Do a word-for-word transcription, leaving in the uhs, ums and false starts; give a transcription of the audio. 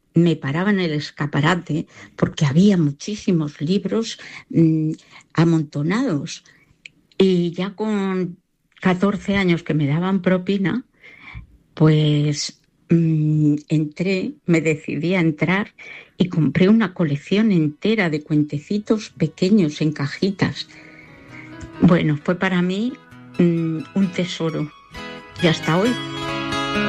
me paraba en el escaparate porque había muchísimos libros mmm, amontonados. Y ya con catorce años que me daban propina, pues mmm, entré, me decidí a entrar y compré una colección entera de cuentecitos pequeños en cajitas. Bueno, fue para mí mmm, un tesoro. Y hasta hoy